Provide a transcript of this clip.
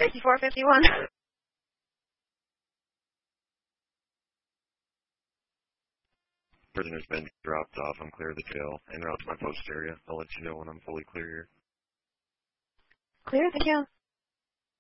5451. Prisoner's been dropped off. I'm clear of the jail. En route to my post area. I'll let you know when I'm fully clear here. Clear, thank you.